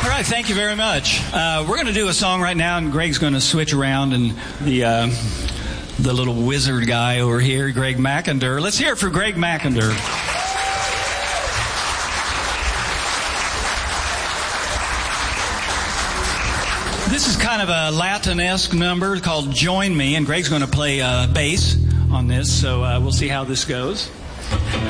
All right, thank you very much. We're going to do a song right now, and Greg's going to switch around, and the little wizard guy over here, Greg McIntyre. Let's hear it for Greg McIntyre. This is kind of a Latin-esque number called Join Me, and Greg's going to play bass on this, so we'll see how this goes.